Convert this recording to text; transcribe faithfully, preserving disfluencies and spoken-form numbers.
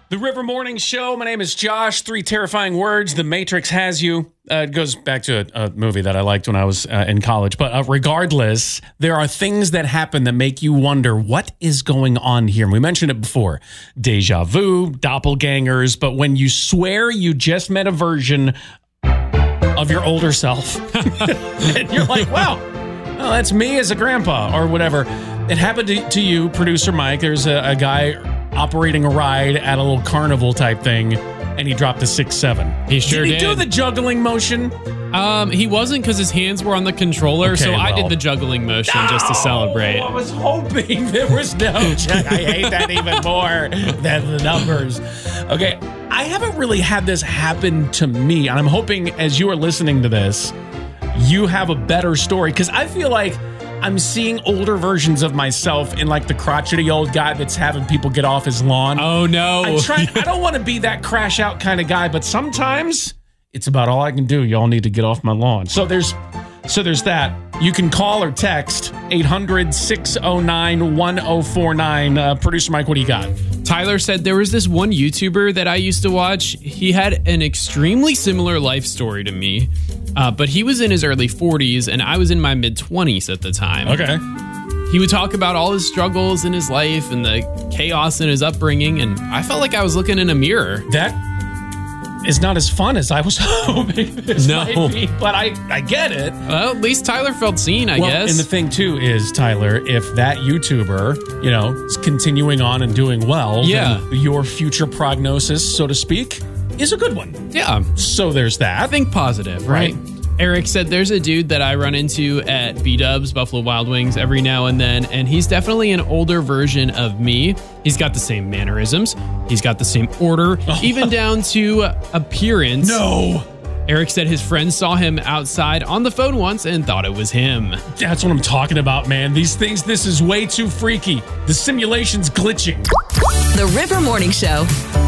The River Morning Show. My name is Josh. Three terrifying words. The Matrix has you. Uh, it goes back to a, a movie that I liked when I was uh, in college. But uh, regardless, there are things that happen that make you wonder what is going on here. And we mentioned it before. Deja vu, doppelgangers. But when you swear you just met a version of your older self, and you're like, wow, well, that's me as a grandpa or whatever. It happened to, to you, producer Mike. There's a, a guy operating a ride at a little carnival type thing, and he dropped a six seven. He sure did. Did he do the juggling motion? Um, he wasn't because his hands were on the controller, Okay, so I well. did the juggling motion No, just to celebrate. I was hoping there was no jug- I hate that even more than the numbers. Okay, I haven't really had this happen to me, and I'm hoping as you are listening to this, you have a better story, because I feel like I'm seeing older versions of myself in like the crotchety old guy that's having people get off his lawn. Oh, no. I try, I don't want to be that crash out kind of guy, but sometimes it's about all I can do. Y'all need to get off my lawn. So there's so there's that. You can call or text eight hundred, six oh nine, one oh four nine. Uh, Producer Mike, what do you got? Tyler said there was this one YouTuber that I used to watch. He had an extremely similar life story to me, uh, but he was in his early forties and I was in my mid-twenties at the time. Okay. He would talk about all his struggles in his life and the chaos in his upbringing, and I felt like I was looking in a mirror. That is not as fun as I was hoping this No. might be, but I, I get it. Well, at least Tyler felt seen, I well, guess. and the thing, too, is, Tyler, if that YouTuber, you know, is continuing on and doing well, Yeah. then your future prognosis, so to speak, is a good one. yeah. So there's that. I think positive, right? Right. Eric said there's a dude that I run into at B-Dubs, Buffalo Wild Wings, every now and then, and he's definitely an older version of me. He's got the same mannerisms. He's got the same order, even down to appearance. No. Eric said his friends saw him outside on the phone once and thought it was him. That's what I'm talking about, man. These things, this is way too freaky. The simulation's glitching. The River Morning Show.